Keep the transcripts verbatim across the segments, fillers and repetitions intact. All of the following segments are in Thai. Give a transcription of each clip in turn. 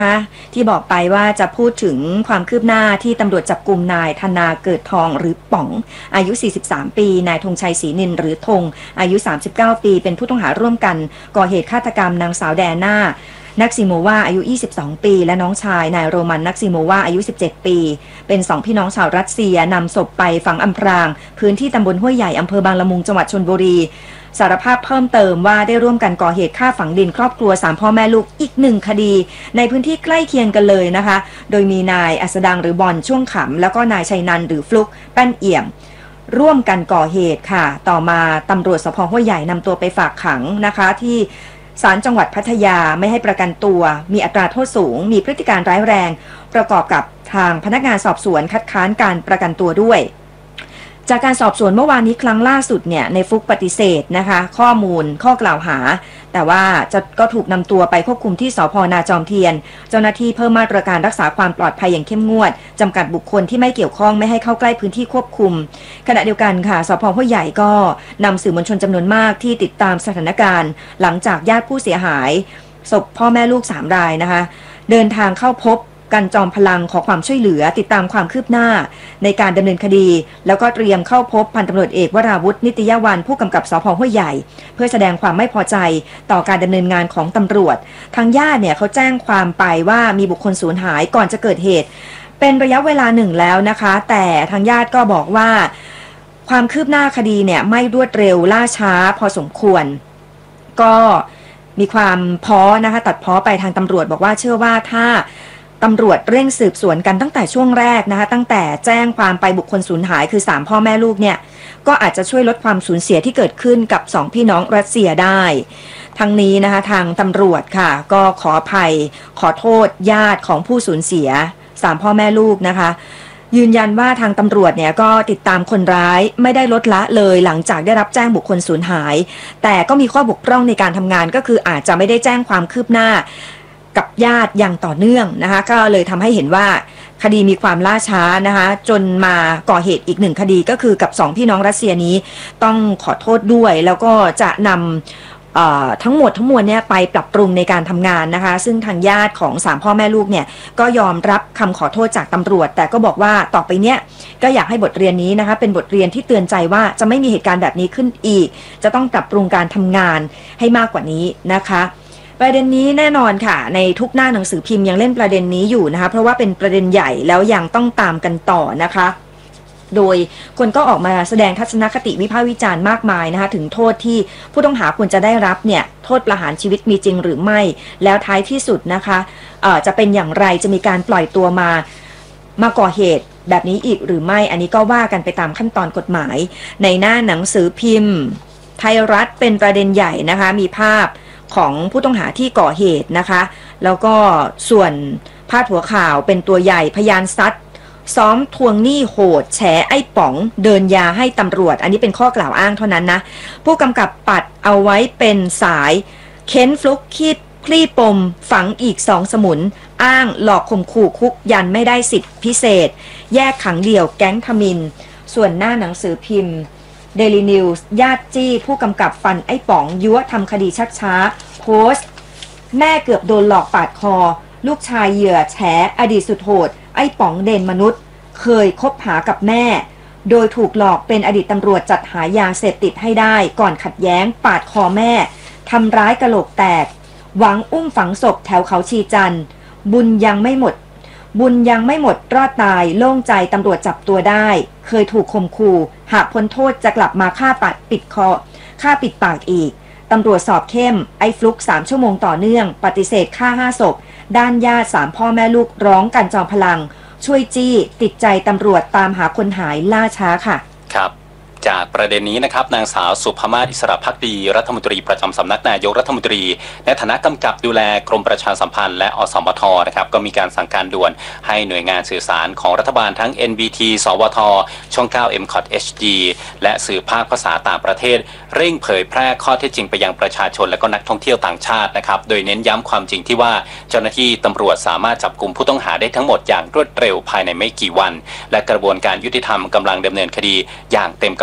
ที่บอกไปว่าจะพูดถึงความคืบหน้าที่ตำรวจจับกุมนายธนาเกิดทองหรือป๋องอายุสี่สิบสามปีนายธงชัยศรีนินหรือธงอายุสามสิบเก้าปีเป็นผู้ต้องหาร่วมกันก่อเหตุฆาตกรรมนางสาวแดน่านักซิโมวาอายุยี่สิบสองปีและน้องชายนายโรมันนักซิโมวาอายุสิบเจ็ดปีเป็นสองพี่น้องชาวรัสเซียนำศพไปฝังอำพรางพื้นที่ตำบลห้วยใหญ่อำเภอบางละมุงจังหวัดชลบุรีสารภาพเพิ่มเติมว่าได้ร่วมกันก่อเหตุฆ่าฝังดินครอบครัวสามพ่อแม่ลูกอีกหนึ่งคดีในพื้นที่ใกล้เคียงกันเลยนะคะโดยมีนายอัสดังหรือบอลช่วงขำแล้วก็นายชัยนันท์หรือฟลุกแป้นเอี่ยมร่วมกันก่อเหตุค่ะต่อมาตำรวจสภ.ห้วยใหญ่นำตัวไปฝากขังนะคะที่ศาลจังหวัดพัทยาไม่ให้ประกันตัวมีอัตราโทษสูงมีพฤติการร้ายแรงประกอบกับทางพนักงานสอบสวนคัดค้านการประกันตัวด้วยจากการสอบสวนเมื่อวานนี้ครั้งล่าสุดเนี่ยในฟุกปฏิเสธนะคะข้อมูลข้อกล่าวหาแต่ว่าจะก็ถูกนำตัวไปควบคุมที่สภ.นาจอมเทียนเจ้าหน้าที่เพิ่มมาตรการรักษาความปลอดภัยอย่างเข้มงวดจำกัดบุคคลที่ไม่เกี่ยวข้องไม่ให้เข้าใกล้พื้นที่ควบคุมขณะเดียวกันค่ะสภ.ห้วยใหญ่ก็นำสื่อมวลชนจำนวนมากที่ติดตามสถานการณ์หลังจากญาติผู้เสียหายศพพ่อแม่ลูกสามรายนะคะเดินทางเข้าพบกันจอมพลังขอความช่วยเหลือติดตามความคืบหน้าในการดำเนินคดีแล้วก็เตรียมเข้าพบพันตำรวจเอกวราวุฒินิตยวันผู้กำกับสภ.ห้วยใหญ่เพื่อแสดงความไม่พอใจต่อการดำเนินงานของตำรวจทางญาติเนี่ยเขาแจ้งความไปว่ามีบุคคลสูญหายก่อนจะเกิดเหตุเป็นระยะเวลาหนึ่งแล้วนะคะแต่ทางญาติก็บอกว่าความคืบหน้าคดีเนี่ยไม่รวดเร็วล่าช้าพอสมควรก็มีความพ้อนะคะตัดพ้อไปทางตำรวจบอกว่าเชื่อว่าถ้าตำรวจเร่งสืบสวนกันตั้งแต่ช่วงแรกนะคะตั้งแต่แจ้งความไปบุคคลสูญหายคือสามพ่อแม่ลูกเนี่ยก็อาจจะช่วยลดความสูญเสียที่เกิดขึ้นกับสองพี่น้องรัสเซียได้ทั้งนี้นะคะทางตำรวจค่ะก็ขออภัยขอโทษญาติของผู้สูญเสียสามพ่อแม่ลูกนะคะยืนยันว่าทางตำรวจเนี่ยก็ติดตามคนร้ายไม่ได้ลดละเลยหลังจากได้รับแจ้งบุคคลสูญหายแต่ก็มีข้อบกพร่องในการทำงานก็คืออาจจะไม่ได้แจ้งความคืบหน้ากับญาติอย่างต่อเนื่องนะคะก็เลยทำให้เห็นว่าคดีมีความล่าช้านะคะจนมาก่อเหตุอีกหนึ่งคดีก็คือกับสองพี่น้องรัสเซียนี้ต้องขอโทษด้วยแล้วก็จะนำทั้งหมดทั้งมวลเนี่ยไปปรับปรุงในการทำงานนะคะซึ่งทางญาติของสามพ่อแม่ลูกเนี่ยก็ยอมรับคำขอโทษจากตำรวจแต่ก็บอกว่าต่อไปเนี้ยก็อยากให้บทเรียนนี้นะคะเป็นบทเรียนที่เตือนใจว่าจะไม่มีเหตุการณ์แบบนี้ขึ้นอีกจะต้องปรับปรุงการทำงานให้มากกว่านี้นะคะประเด็นนี้แน่นอนค่ะในทุกหน้าหนังสือพิมพ์ยังเล่นประเด็นนี้อยู่นะคะเพราะว่าเป็นประเด็นใหญ่แล้วยังต้องตามกันต่อนะคะโดยคนก็ออกมาแสดงทัศนคติวิพากษ์วิจารณ์มากมายนะคะถึงโทษที่ผู้ต้องหาควรจะได้รับเนี่ยโทษประหารชีวิตมีจริงหรือไม่แล้วท้ายที่สุดนะคะเอ่อจะเป็นอย่างไรจะมีการปล่อยตัวมามาก่อเหตุแบบนี้อีกหรือไม่อันนี้ก็ว่ากันไปตามขั้นตอนกฎหมายในหน้าหนังสือพิมพ์ไทยรัฐเป็นประเด็นใหญ่นะคะมีภาพของผู้ต้องหาที่ก่อเหตุนะคะแล้วก็ส่วนพาดหัวข่าวเป็นตัวใหญ่พยานซัดซ้อมทวงหนี้โหดแฉไอ้ป๋องเดินยาให้ตำรวจอันนี้เป็นข้อกล่าวอ้างเท่านั้นนะผู้กำกับปัดเอาไว้เป็นสายเค้นฟลุกคีดคลี่ปมฝังอีกสองสมุนอ้างหลอกข่มขู่คุกยันไม่ได้สิทธิพิเศษแยกขังเดี่ยวแก๊งทมินส่วนหน้าหนังสือพิมพ์Daily News ญาติจี้ผู้กำกับฟันไอ้ป๋องยั่วทำคดีชักช้าโพสต์แม่เกือบโดนหลอกปาดคอลูกชายเหยื่อแฉอดีตสุดโหดไอ้ป๋องเดนมนุษย์เคยคบหากับแม่โดยถูกหลอกเป็นอดีตตำรวจจัดหายาเสพติดให้ได้ก่อนขัดแย้งปาดคอแม่ทำร้ายกะโหลกแตกหวังอุ้มฝังศพแถวเขาชีจันทร์บุญยังไม่หมดบุญยังไม่หมดรอดตายโล่งใจตำรวจจับตัวได้เคยถูกข่มขู่หากพ้นโทษจะกลับมาฆ่าปัดปิดคอฆ่าปิดปากอีกตำรวจสอบเข้มไอ้ฟลุกสามชั่วโมงต่อเนื่องปฏิเสธฆ่าห้าศพด้านญาติสามพ่อแม่ลูกร้องกันจอมพลังช่วยจี้ติดใจตำรวจตามหาคนหายล่าช้าค่ะครับจากประเด็นนี้นะครับนางสาวสุภมาศอิสระภักดีรัฐมนตรีประจำสำนักนายกรัฐมนตรีในฐานะกำกับดูแลกรมประชาสัมพันธ์และอสมทนะครับก็มีการสั่งการด่วนให้หน่วยงานสื่อสารของรัฐบาลทั้ง เอ็น บี ที สวทช่องเก้า เอ็ม คอท เอช ดี และสื่อภาคภาษาต่างประเทศเร่งเผยแพร่ข้อเท็จจริงไปยังประชาชนและก็นักท่องเที่ยวต่างชาตินะครับโดยเน้นย้ำความจริงที่ว่าเจ้าหน้าที่ตำรวจสามารถจับกุมผู้ต้องหาได้ทั้งหมดอย่างรวดเร็วภายในไม่กี่วันและกระบวนการยุติธรรมกำลังดำเนินคดีอย่างเต็มกำ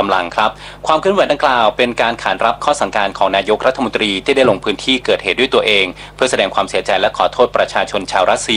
ำลังครับความเคลื่อนไหวดังกล่าวเป็นการขานรับข้อสั่งการของนายกรัฐมนตรีที่ได้ลงพื้นที่เกิดเหตุด้วยตัวเองเพื่อแสดงความเสียใจและขอโทษประชาชนชาวรัสเซีย